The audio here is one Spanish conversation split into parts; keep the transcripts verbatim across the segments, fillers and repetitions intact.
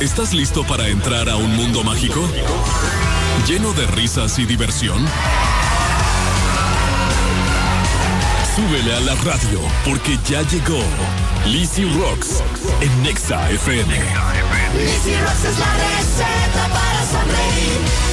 ¿Estás listo para entrar a un mundo mágico? ¿Lleno de risas y diversión? Súbele a la radio, porque ya llegó Lizzy Rocks en Nexa F M. Lizzy Rocks es la receta para sonreír.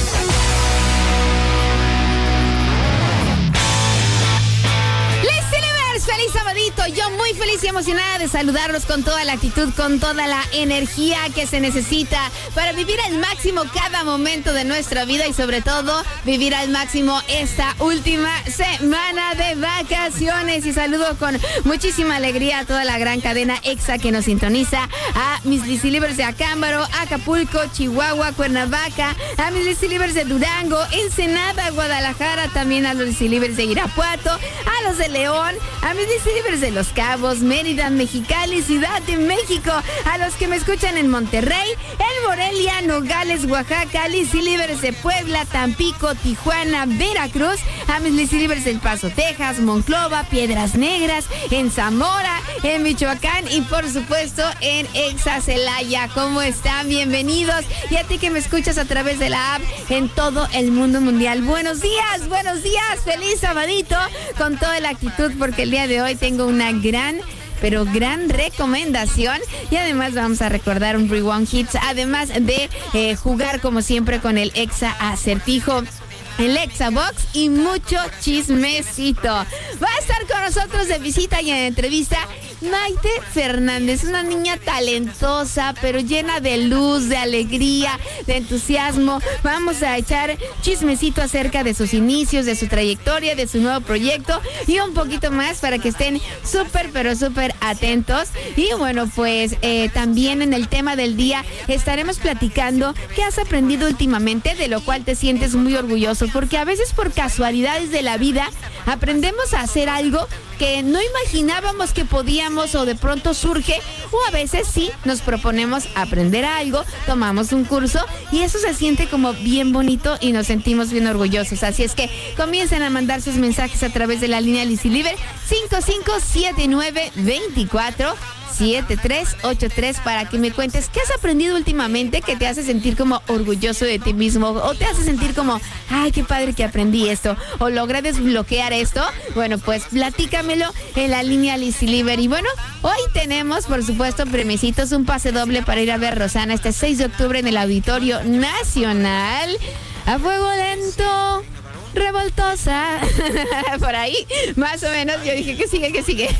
Feliz sabadito, yo muy feliz y emocionada de saludarlos con toda la actitud, con toda la energía que se necesita para vivir al máximo cada momento de nuestra vida y sobre todo vivir al máximo esta última semana de vacaciones. Y saludo con muchísima alegría a toda la gran cadena Exa que nos sintoniza, a mis Lizzy Livers de Acámbaro, Acapulco, Chihuahua, Cuernavaca, a mis Lizzy Livers de Durango, Ensenada, Guadalajara, también a los Lizzy Livers de Irapuato, a los de León, a mis Lizzy Livers de Los Cabos, Mérida, Mexicali, Ciudad de México, a los que me escuchan en Monterrey, en Morelia, Nogales, Oaxaca, Lizzy Livers de Puebla, Tampico, Tijuana, Veracruz, a mis Lizzy Livers del Paso, Texas, Monclova, Piedras Negras, en Zamora, en Michoacán y por supuesto en Exa Celaya. ¿Cómo están? Bienvenidos. Y a ti que me escuchas a través de la app en todo el mundo mundial. Buenos días, buenos días, feliz sabadito con toda la actitud porque el día de hoy tengo una gran, pero gran recomendación y además vamos a recordar un Rewind Hits, además de eh, jugar como siempre con el Exa Acertijo, el Exa Box y mucho chismecito. Va a estar con nosotros de visita y en entrevista Maite Fernández, una niña talentosa, pero llena de luz, de alegría, de entusiasmo. Vamos a echar chismecito acerca de sus inicios, de su trayectoria, de su nuevo proyecto y un poquito más para que estén súper, pero súper atentos. Y bueno, pues eh, también en el tema del día estaremos platicando qué has aprendido últimamente, de lo cual te sientes muy orgulloso, porque a veces por casualidades de la vida aprendemos a hacer algo que no imaginábamos que podíamos o de pronto surge, o a veces sí nos proponemos aprender algo, tomamos un curso y eso se siente como bien bonito y nos sentimos bien orgullosos. Así es que comiencen a mandar sus mensajes a través de la línea Lizzy Liver cinco cinco siete nueve dos cuatro siete tres ocho tres para que me cuentes qué has aprendido últimamente que te hace sentir como orgulloso de ti mismo o te hace sentir como, ay, qué padre que aprendí esto o logré desbloquear esto. Bueno, pues platícamelo en la línea Lizzy Liver. Y bueno, hoy tenemos, por supuesto, premiecitos, un pase doble para ir a ver Rosana este seis de octubre en el Auditorio Nacional. A fuego lento, revoltosa, por ahí, más o menos. Yo dije que sigue, que sigue.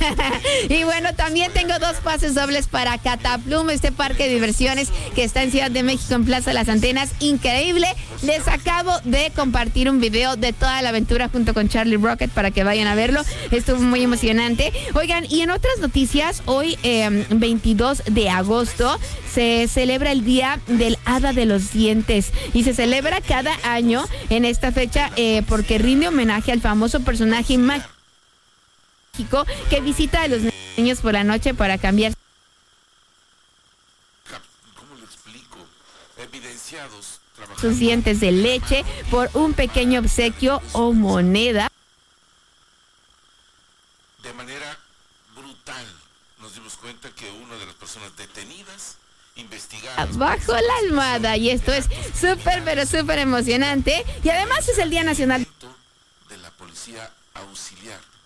Y bueno, también tengo dos pases dobles para Cataplum, este parque de diversiones que está en Ciudad de México, en Plaza Las Antenas. Increíble. Les acabo de compartir un video de toda la aventura junto con Charlie Rocket para que vayan a verlo. Estuvo muy emocionante. Oigan, y en otras noticias, hoy eh, veintidós de agosto se celebra el Día del Hada de los Dientes y se celebra cada año en esta fecha eh, porque rinde homenaje al famoso personaje mágico que visita a los niños por la noche para cambiar. ¿Cómo le explico? Evidenciados sus dientes de leche por un pequeño obsequio o moneda. De manera brutal nos dimos cuenta que una de las personas detenidas, investigadas bajo la almohada, y esto es súper, pero súper emocionante. Y además es el Día Nacional de la Policía Auxiliar.